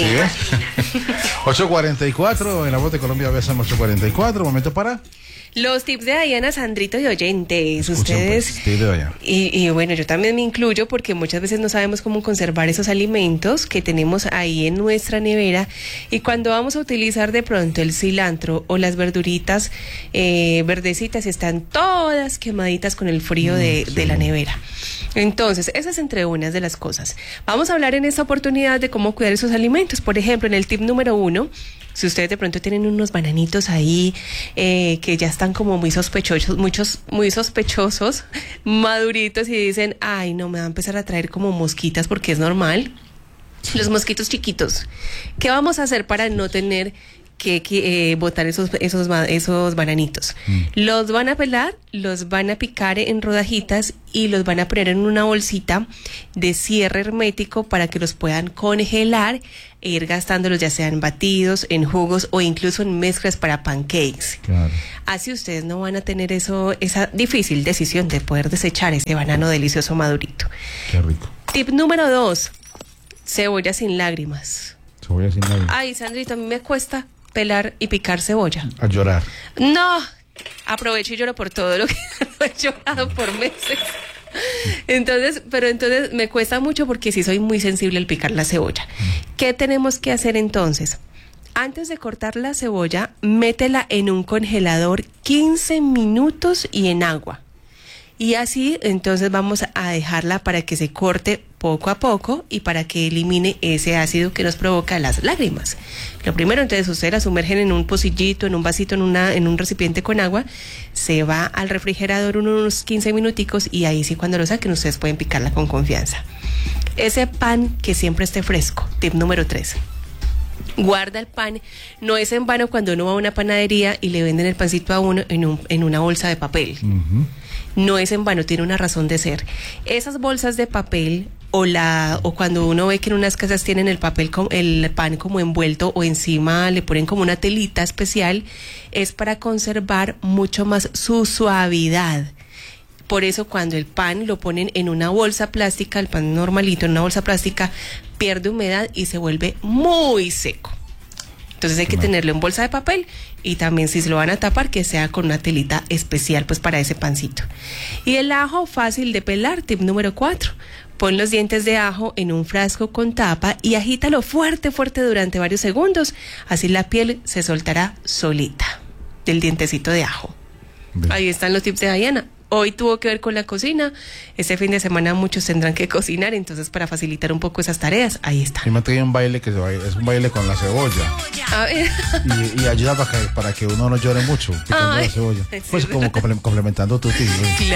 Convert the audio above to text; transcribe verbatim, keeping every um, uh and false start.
Sí. ocho cuarenta y cuatro, en la voz de Colombia, besan ocho cuarenta y cuatro, momento para... Los tips de Diana, Sandrito y oyentes. Escuchen, Ustedes. pues, tip de Diana. Y, y bueno, yo también me incluyo porque muchas veces no sabemos cómo conservar esos alimentos que tenemos ahí en nuestra nevera. Y cuando vamos a utilizar de pronto el cilantro o las verduritas eh, verdecitas, están todas quemaditas con el frío de, sí. de la nevera. Entonces, esa es entre unas de las cosas. Vamos a hablar en esta oportunidad de cómo cuidar esos alimentos. Por ejemplo, en el tip número uno, si ustedes de pronto tienen unos bananitos ahí eh, que ya están como muy sospechosos, muchos muy sospechosos, maduritos, y dicen, ay, no, me va a empezar a traer como mosquitas porque es normal. Los mosquitos chiquitos. ¿Qué vamos a hacer para no tener que, que eh, botar esos, esos, esos bananitos? Mm. Los van a pelar, los van a picar en rodajitas y los van a poner en una bolsita de cierre hermético para que los puedan congelar e ir gastándolos ya sean batidos, en jugos o incluso en mezclas para pancakes. Claro. Así ustedes no van a tener eso, esa difícil decisión de poder desechar ese banano delicioso madurito. Qué rico. Tip número dos, cebolla sin lágrimas. Cebolla sin lágrimas. Ay, Sandrito, a mí me cuesta pelar y picar cebolla. A llorar. No, aprovecho y lloro por todo lo que he llorado por meses. Entonces, pero entonces me cuesta mucho porque sí soy muy sensible al picar la cebolla. ¿Qué tenemos que hacer entonces? Antes de cortar la cebolla, métela en un congelador quince minutos y en agua. Y así entonces vamos a dejarla para que se corte poco a poco y para que elimine ese ácido que nos provoca las lágrimas. Lo primero, entonces, ustedes la sumergen en un pocillito, en un vasito, en una, en un recipiente con agua, se va al refrigerador unos quince minuticos y ahí sí, cuando lo saquen, ustedes pueden picarla con confianza. Ese pan que siempre esté fresco. Tip número tres. Guarda el pan, no es en vano cuando uno va a una panadería y le venden el pancito a uno en, un, en una bolsa de papel. Uh-huh. No es en vano, tiene una razón de ser. Esas bolsas de papel o la o cuando uno ve que en unas casas tienen el papel el pan como envuelto o encima le ponen como una telita especial, es para conservar mucho más su suavidad. Por eso cuando el pan lo ponen en una bolsa plástica, el pan normalito en una bolsa plástica, pierde humedad y se vuelve muy seco. Entonces hay que tenerlo en bolsa de papel y también si se lo van a tapar que sea con una telita especial pues para ese pancito. Y el ajo fácil de pelar, tip número cuatro. Pon los dientes de ajo en un frasco con tapa y agítalo fuerte, fuerte durante varios segundos. Así la piel se soltará solita del dientecito de ajo. Bien. Ahí están los tips de Diana. Hoy tuvo que ver con la cocina. Este fin de semana muchos tendrán que cocinar, entonces para facilitar un poco esas tareas, ahí está. Yo me traía un baile que se baila, es un baile con la cebolla. A ver. Y, y ayuda para que, para que uno no llore mucho picando la cebolla. Pues como complementando tu tip.